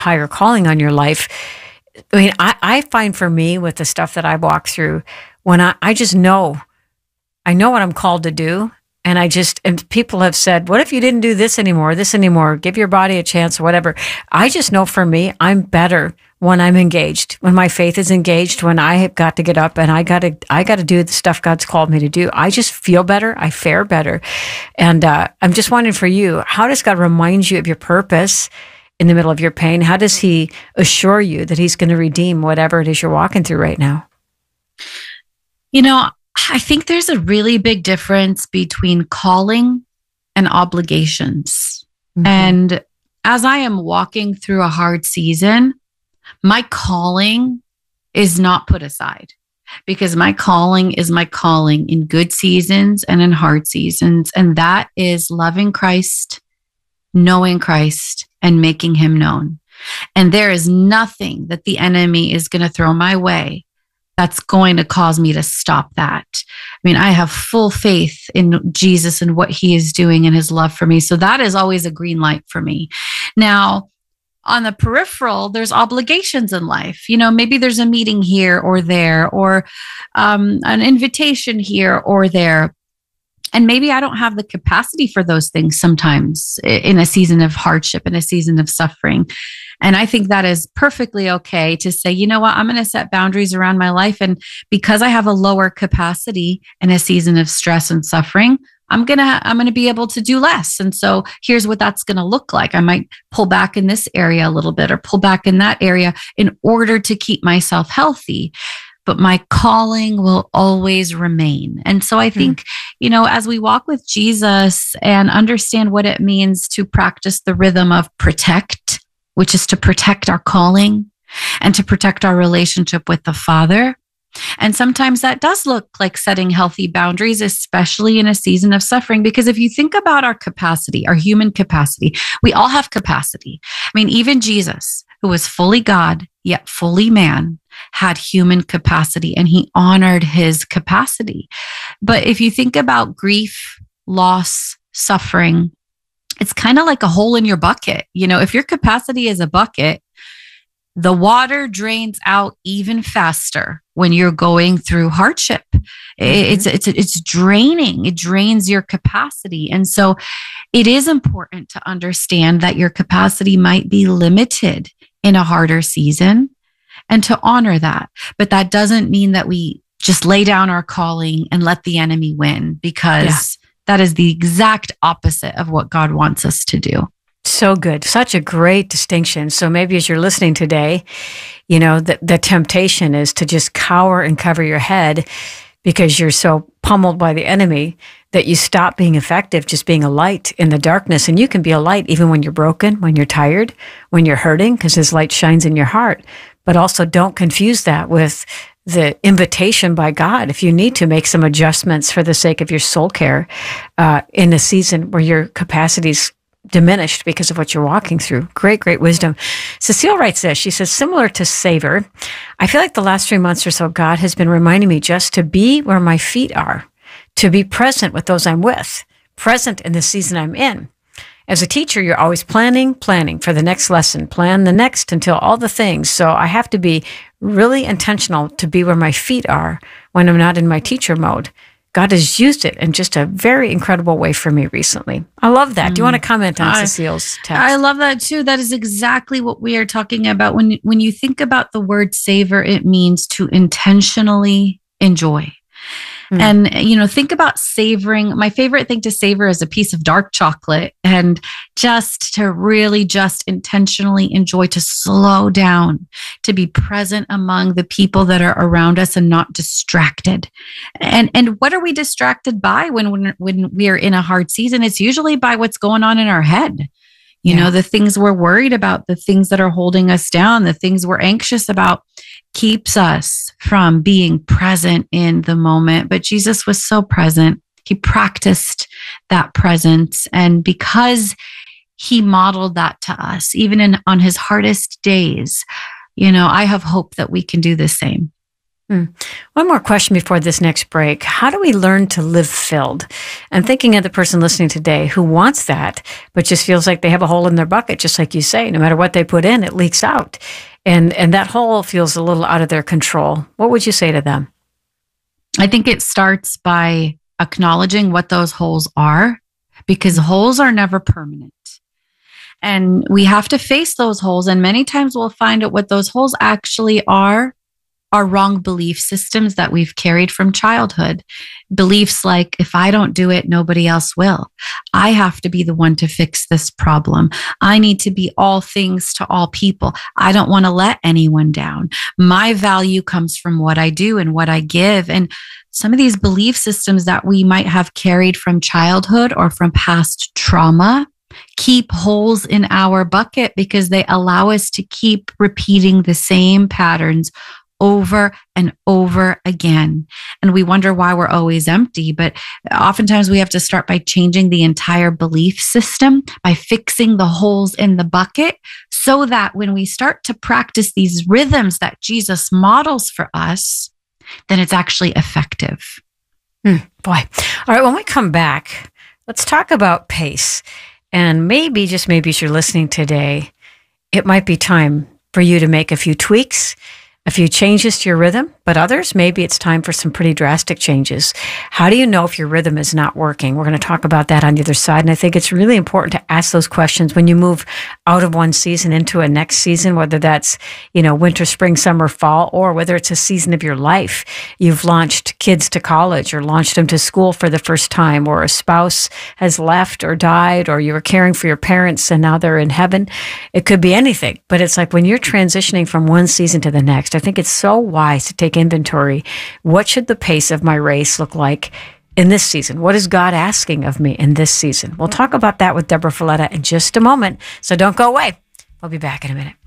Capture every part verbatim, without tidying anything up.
higher calling on your life. I mean, I, I find for me with the stuff that I walk through, when I, I just know, I know what I'm called to do. And I just, and people have said, what if you didn't do this anymore, this anymore, give your body a chance or whatever. I just know for me, I'm better when I'm engaged, when my faith is engaged, when I have got to get up and I got to, I got to do the stuff God's called me to do. I just feel better. I fare better. And uh, I'm just wondering for you, how does God remind you of your purpose in the middle of your pain? How does he assure you that he's going to redeem whatever it is you're walking through right now? You know, I think there's a really big difference between calling and obligations. Mm-hmm. And as I am walking through a hard season, my calling is not put aside, because my calling is my calling in good seasons and in hard seasons. And that is loving Christ, knowing Christ, and making him known. And there is nothing that the enemy is going to throw my way that's going to cause me to stop that. I mean, I have full faith in Jesus and what he is doing and his love for me. So that is always a green light for me. Now, on the peripheral, there's obligations in life. You know, maybe there's a meeting here or there, or um, an invitation here or there. And maybe I don't have the capacity for those things sometimes in a season of hardship, in a season of suffering. And I think that is perfectly okay to say, you know what, I'm going to set boundaries around my life. And because I have a lower capacity in a season of stress and suffering, I'm going to, I'm going to be able to do less. And so here's what that's going to look like. I might pull back in this area a little bit or pull back in that area in order to keep myself healthy. But my calling will always remain. And so I think, mm. you know, as we walk with Jesus and understand what it means to practice the rhythm of protect, which is to protect our calling and to protect our relationship with the Father. And sometimes that does look like setting healthy boundaries, especially in a season of suffering. Because if you think about our capacity, our human capacity, we all have capacity. I mean, even Jesus, who was fully God, yet fully man, had human capacity, and he honored his capacity. But if you think about grief, loss, suffering, it's kind of like a hole in your bucket. You know, if your capacity is a bucket, the water drains out even faster when you're going through hardship. Mm-hmm. It's, it's, it's draining. It drains your capacity. And so it is important to understand that your capacity might be limited in a harder season and to honor that. But that doesn't mean that we just lay down our calling and let the enemy win, because yeah. that is the exact opposite of what God wants us to do. So good. Such a great distinction. So maybe as you're listening today, you know, the, the temptation is to just cower and cover your head because you're so pummeled by the enemy that you stop being effective, just being a light in the darkness. And you can be a light even when you're broken, when you're tired, when you're hurting, because his light shines in your heart. But also don't confuse that with the invitation by God, if you need to make some adjustments for the sake of your soul care uh, in a season where your capacity's diminished because of what you're walking through. Great, great wisdom. Cecile writes this. She says, similar to Savor, I feel like the last three months or so, God has been reminding me just to be where my feet are, to be present with those I'm with, present in the season I'm in. As a teacher, you're always planning, planning for the next lesson, plan the next until all the things. So I have to be really intentional to be where my feet are when I'm not in my teacher mode. God has used it in just a very incredible way for me recently. I love that. Mm. Do you want to comment on I, Cecile's text? I love that too. That is exactly what we are talking about. When, when you think about the word savor, it means to intentionally enjoy. Mm. And, you know, think about savoring. My favorite thing to savor is a piece of dark chocolate, and just to really just intentionally enjoy, to slow down, to be present among the people that are around us and not distracted. And, and what are we distracted by when, when, when we are in a hard season? It's usually by what's going on in our head. You yeah. know, the things we're worried about, the things that are holding us down, the things we're anxious about, keeps us from being present in the moment. But Jesus was so present. He practiced that presence. And because he modeled that to us, even in on his hardest days, you know, I have hope that we can do the same. Hmm. One more question before this next break. How do we learn to live filled? I'm thinking of the person listening today who wants that, but just feels like they have a hole in their bucket, just like you say. No matter what they put in, it leaks out. And, and that hole feels a little out of their control. What would you say to them? I think it starts by acknowledging what those holes are, because holes are never permanent. And we have to face those holes. And many times we'll find out what those holes actually are, are wrong belief systems that we've carried from childhood. Beliefs like, if I don't do it, nobody else will. I have to be the one to fix this problem. I need to be all things to all people. I don't want to let anyone down. My value comes from what I do and what I give. And some of these belief systems that we might have carried from childhood or from past trauma keep holes in our bucket because they allow us to keep repeating the same patterns over and over again. And we wonder why we're always empty. But oftentimes we have to start by changing the entire belief system, by fixing the holes in the bucket, so that when we start to practice these rhythms that Jesus models for us, then it's actually effective. Hmm, boy. All right, when we come back, let's talk about pace. And maybe, just maybe as you're listening today, it might be time for you to make a few tweaks, a few changes to your rhythm, but others, maybe it's time for some pretty drastic changes. How do you know if your rhythm is not working? We're going to talk about that on the other side. And I think it's really important to ask those questions when you move out of one season into a next season, whether that's, you know, winter, spring, summer, fall, or whether it's a season of your life. You've launched kids to college or launched them to school for the first time, or a spouse has left or died, or you were caring for your parents and now they're in heaven. It could be anything, but it's like when you're transitioning from one season to the next, I think it's so wise to take inventory. What should the pace of my race look like in this season? What is God asking of me in this season? We'll talk about that with Deborah Fileta in just a moment. So don't go away. We'll be back in a minute.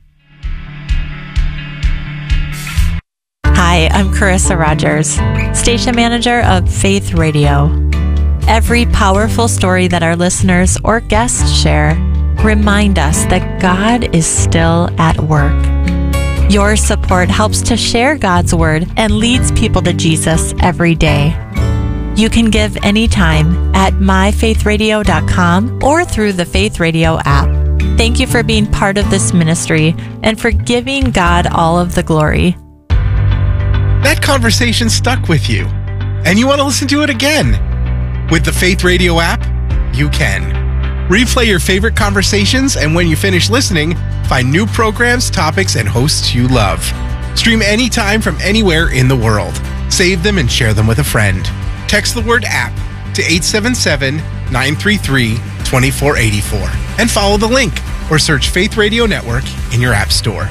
Hi, I'm Carissa Rogers, station manager of Faith Radio. Every powerful story that our listeners or guests share remind us that God is still at work. Your support helps to share God's word and leads people to Jesus every day. You can give anytime at my faith radio dot com or through the Faith Radio app. Thank you for being part of this ministry and for giving God all of the glory. That conversation stuck with you, and you want to listen to it again. With the Faith Radio app, you can. Replay your favorite conversations, and when you finish listening, find new programs, topics, and hosts you love. Stream anytime from anywhere in the world. Save them and share them with a friend. Text the word app to eight seven seven, nine three three, two four eight four and follow the link or search Faith Radio Network in your app store.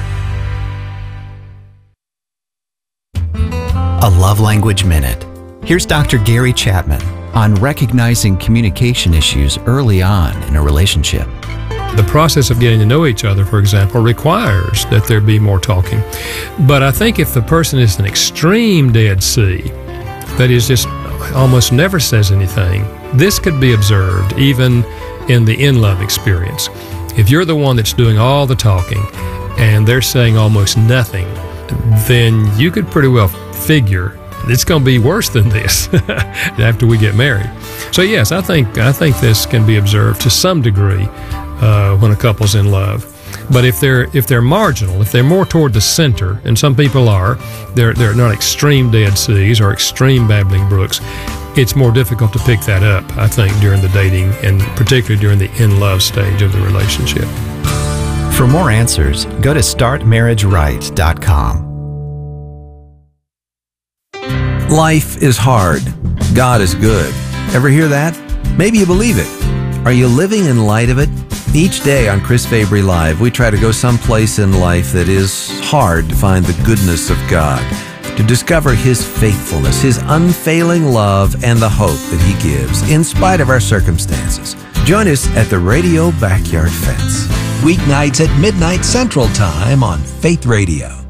A Love Language Minute. Here's Doctor Gary Chapman on recognizing communication issues early on in a relationship. The process of getting to know each other, for example, requires that there be more talking. But I think if the person is an extreme Dead Sea, that is just almost never says anything, this could be observed even in the in-love experience. If you're the one that's doing all the talking and they're saying almost nothing, then you could pretty well figure it's going to be worse than this after we get married. So yes, I think I think this can be observed to some degree uh, when a couple's in love. But if they're if they're marginal, if they're more toward the center, and some people are, they're they're not extreme Dead Seas or extreme babbling brooks, it's more difficult to pick that up, I think, during the dating and particularly during the in-love stage of the relationship. For more answers, go to start marriage right dot com. Life is hard. God is good. Ever hear that? Maybe you believe it. Are you living in light of it? Each day on Chris Fabry Live, we try to go someplace in life that is hard to find the goodness of God, to discover His faithfulness, His unfailing love, and the hope that He gives, in spite of our circumstances. Join us at the Radio Backyard Fence. Weeknights at midnight Central Time on Faith Radio.